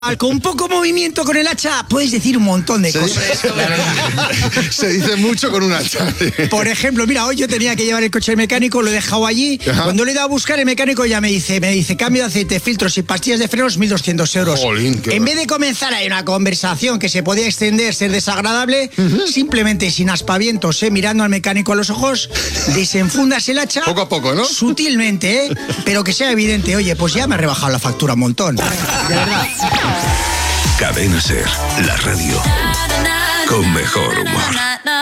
Con poco movimiento con el hacha puedes decir un montón de cosas. Se dice mucho con un hacha. Por ejemplo, mira, hoy yo tenía que llevar el coche al mecánico, lo he dejado allí. Ajá. Cuando le he dado a buscar, el mecánico ya me dice cambio de aceite, filtros y pastillas de frenos, 1.200 euros. Jolín, en vez de comenzar ahí una conversación que se podía extender, ser desagradable, simplemente sin aspavientos, mirando al mecánico a los ojos, desenfundas el hacha. Poco a poco, ¿no? Sutilmente, pero que sea evidente. Oye, pues ya me ha rebajado la factura un montón. De verdad. Cadena Ser, la radio con mejor humor.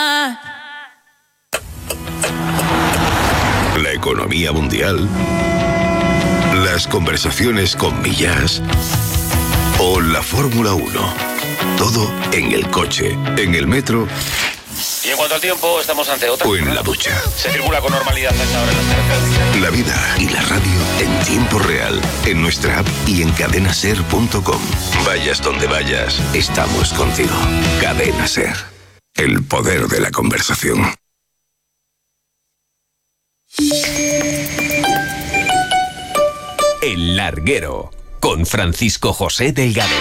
La economía mundial, las conversaciones con Millás o la Fórmula 1. Todo en el coche, en el metro. Y en cuanto al tiempo, estamos ante otra. O en la ducha. Se circula con normalidad a esta hora en las carreteras. La vida y la radio en tiempo real, en nuestra app y en cadenaser.com. Vayas donde vayas, estamos contigo. Cadena Ser. El poder de la conversación. El Larguero, con Francisco José Delgado.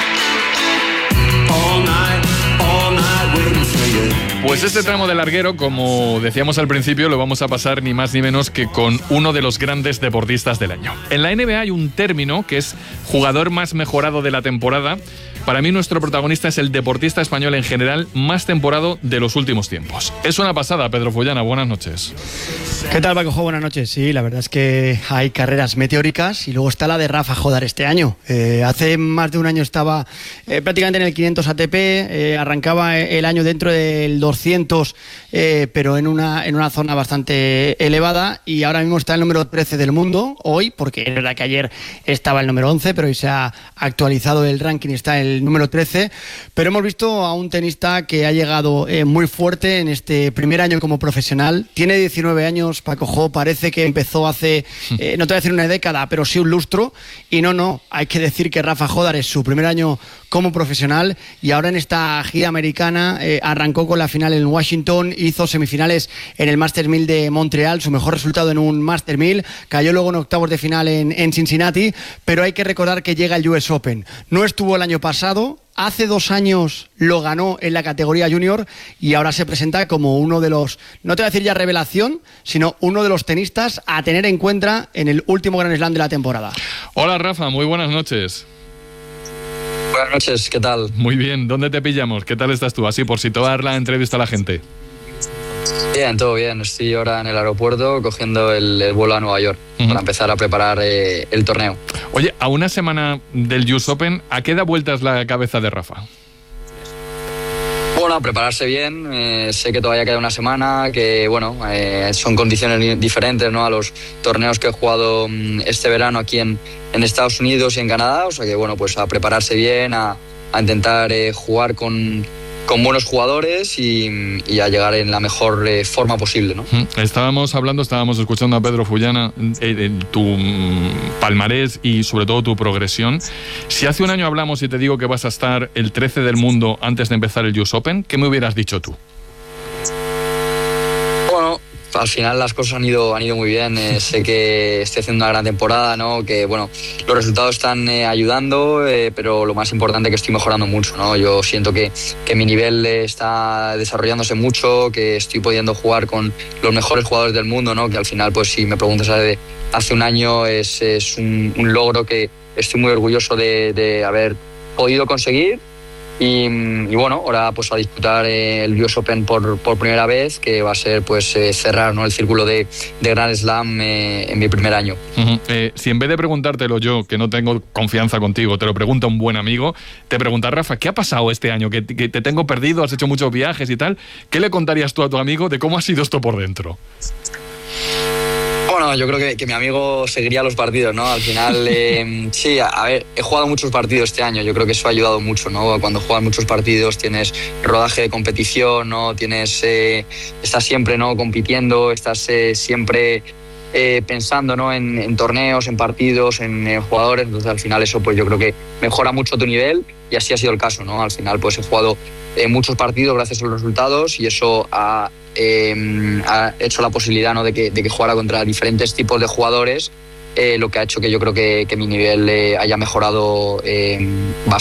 Pues este tramo del Larguero, como decíamos al principio, lo vamos a pasar ni más ni menos que con uno de los grandes deportistas del año. En la NBA hay un término que es jugador más mejorado de la temporada. Para mí nuestro protagonista es el deportista español en general más temporado de los últimos tiempos. Es una pasada, Pedro Follana, buenas noches. ¿Qué tal, Paco? Buenas noches. Sí, la verdad es que hay carreras meteóricas y luego está la de Rafa Jodar este año. Hace más de un año estaba prácticamente en el 500 ATP, arrancaba el año dentro del 200, pero en una zona bastante elevada, y ahora mismo está el número 13 del mundo, hoy, porque es verdad que ayer estaba el número 11, pero hoy se ha actualizado el ranking, está el número 13, pero hemos visto a un tenista que ha llegado muy fuerte en este primer año como profesional. Tiene 19 años, Paco Jo, parece que empezó hace, no te voy a decir una década, pero sí un lustro, y no, hay que decir que Rafa Jodar es su primer año como profesional, y ahora en esta gira americana arrancó con la final en Washington, hizo semifinales en el Masters 1000 de Montreal, su mejor resultado en un Masters 1000, cayó luego en octavos de final en Cincinnati, pero hay que recordar que llega el US Open. No estuvo el año pasado, hace 2 años lo ganó en la categoría junior y ahora se presenta como uno de los, no te voy a decir ya revelación, sino uno de los tenistas a tener en cuenta en el último Grand Slam de la temporada. Hola Rafa, muy buenas noches. Buenas noches, ¿qué tal? Muy bien, ¿dónde te pillamos? ¿Qué tal estás tú? Así por si te va a dar la entrevista a la gente. Bien, todo bien. Estoy ahora en el aeropuerto cogiendo el vuelo a Nueva York para empezar a preparar el torneo. Oye, a una semana del US Open, ¿a qué da vueltas la cabeza de Rafa? Bueno, prepararse bien. Sé que todavía queda una semana, que bueno, son condiciones diferentes, ¿no?, a los torneos que he jugado este verano aquí en Estados Unidos y en Canadá. O sea que bueno, pues a prepararse bien, a intentar jugar con buenos jugadores y a llegar en la mejor forma posible, ¿no? Estábamos escuchando a Pedro Follana, tu palmarés y sobre todo tu progresión. Si hace un año hablamos y te digo que vas a estar el 13 del mundo antes de empezar el US Open, ¿qué me hubieras dicho tú? Bueno, al final las cosas han ido muy bien. Sé que estoy haciendo una gran temporada, ¿no? Que bueno, los resultados están ayudando, pero lo más importante es que estoy mejorando mucho, ¿no? Yo siento que mi nivel está desarrollándose mucho, que estoy pudiendo jugar con los mejores jugadores del mundo, ¿no? Que al final, pues si me preguntas de hace un año, es un logro que estoy muy orgulloso de haber podido conseguir. Y bueno, ahora pues a disputar el US Open por primera vez, que va a ser pues cerrar, ¿no?, el círculo de Grand Slam en mi primer año. Si en vez de preguntártelo yo, que no tengo confianza contigo, te lo pregunta un buen amigo, te pregunta Rafa, ¿qué ha pasado este año? Que te tengo perdido, has hecho muchos viajes y tal. ¿Qué le contarías tú a tu amigo de cómo ha sido esto por dentro? Bueno, yo creo que mi amigo seguiría los partidos, ¿no? Al final, sí, a ver, he jugado muchos partidos este año, yo creo que eso ha ayudado mucho, ¿no? Cuando juegas muchos partidos tienes rodaje de competición, ¿no? Estás siempre, ¿no?, compitiendo, estás siempre pensando, ¿no?, en torneos, en partidos, en jugadores. Entonces al final eso pues yo creo que mejora mucho tu nivel, y así ha sido el caso, ¿no? Al final pues he jugado muchos partidos gracias a los resultados, y eso ha hecho la posibilidad, ¿no?, de que jugara contra diferentes tipos de jugadores lo que ha hecho que yo creo que mi nivel haya mejorado bastante.